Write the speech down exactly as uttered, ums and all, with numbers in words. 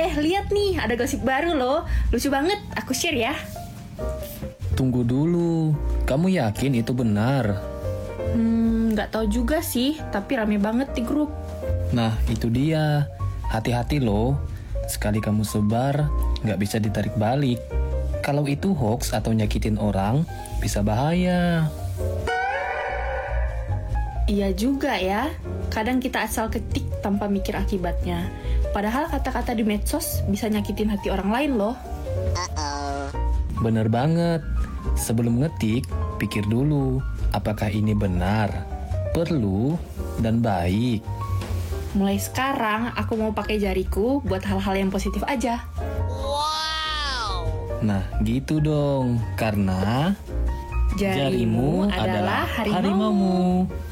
Eh, lihat nih, ada gosip baru loh. Lucu banget, aku share ya. Tunggu dulu, kamu yakin itu benar? Hmm, nggak tahu juga sih, tapi rame banget di grup. Nah, itu dia. Hati-hati loh. Sekali kamu sebar, nggak bisa ditarik balik. Kalau itu hoax atau nyakitin orang, bisa bahaya. Iya juga ya. Kadang kita asal ketik tanpa mikir akibatnya. Padahal kata-kata di medsos bisa nyakitin hati orang lain loh. Bener banget. Sebelum ngetik, pikir dulu. Apakah ini benar, perlu, dan baik? Mulai sekarang, aku mau pakai jariku buat hal-hal yang positif aja. Nah, gitu dong. Karena Jarimu adalah harimaumu. harimaumu.